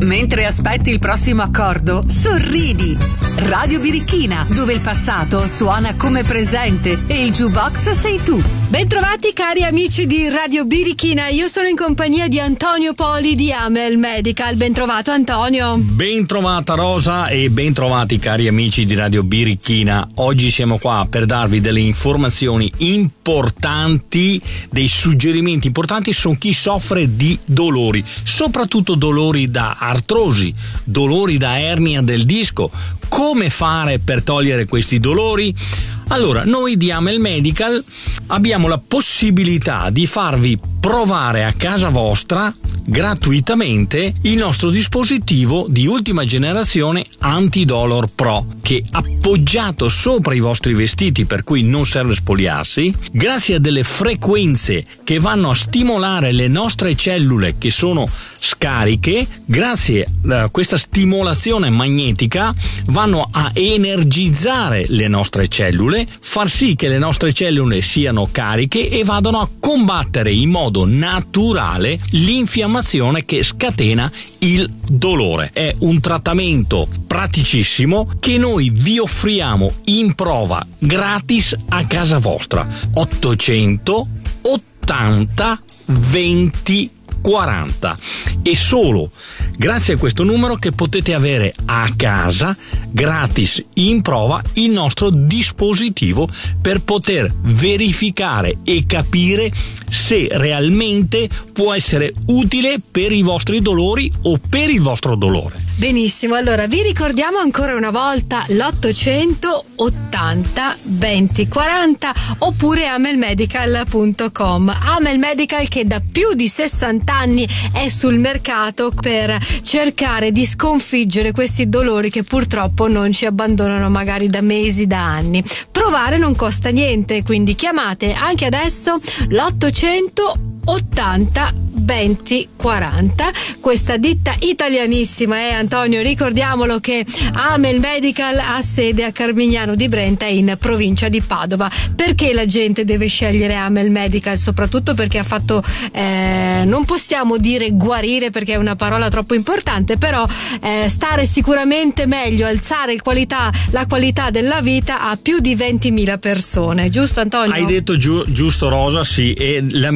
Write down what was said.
Mentre aspetti il prossimo accordo, sorridi. Radio Birichina, dove il passato suona come presente e il jukebox sei tu. Bentrovati cari amici di Radio Birichina, io sono in compagnia di Antonio Poli di Amel Medical. Bentrovato Antonio. Bentrovata Rosa e bentrovati cari amici di Radio Birichina. Oggi siamo qua per darvi delle informazioni importanti, dei suggerimenti importanti su chi soffre di dolori, soprattutto dolori da artrosi, dolori da ernia del disco. Come fare per togliere questi dolori? Allora, noi di Amel Medical abbiamo la possibilità di farvi provare a casa vostra gratuitamente il nostro dispositivo di ultima generazione Antidolor Pro, che appoggiato sopra i vostri vestiti, per cui non serve spogliarsi, grazie a delle frequenze che vanno a stimolare le nostre cellule che sono scariche, grazie a questa stimolazione magnetica vanno a energizzare le nostre cellule, far sì che le nostre cellule siano cariche e vadano a combattere in modo naturale l'infiammazione che scatena il dolore. È un trattamento praticissimo che noi vi offriamo in prova gratis a casa vostra. 880 20 40. E solo grazie a questo numero che potete avere a casa gratis in prova il nostro dispositivo per poter verificare e capire se realmente può essere utile per i vostri dolori o per il vostro dolore. Benissimo, allora vi ricordiamo ancora una volta l'880 20 40 oppure amelmedical.com. Amel Medical che da più di 60 anni è sul mercato per cercare di sconfiggere questi dolori che purtroppo non ci abbandonano magari da mesi, da anni. Provare non costa niente, quindi chiamate anche adesso l'880 20 40. Questa ditta italianissima Antonio, ricordiamolo che Amel Medical ha sede a Carmignano di Brenta in provincia di Padova. Perché la gente deve scegliere Amel Medical? Soprattutto perché ha fatto non possiamo dire guarire perché è una parola troppo importante, però stare sicuramente meglio, alzare la qualità della vita a più di 20.000 persone, giusto Antonio? Hai detto giusto Rosa, sì, e la